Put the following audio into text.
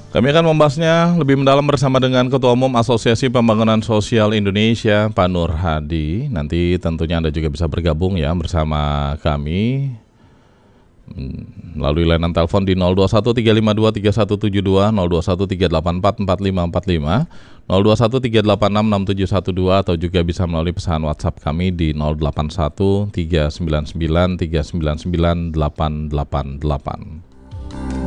Kami akan membahasnya lebih mendalam bersama dengan Ketua Umum Asosiasi Pembangunan Sosial Indonesia, Pak Nur Hadi. Nanti tentunya Anda juga bisa bergabung ya bersama kami melalui layanan telepon di 0213523172, 0213844545, 0213866712, atau juga bisa melalui pesan WhatsApp kami di 081399399888.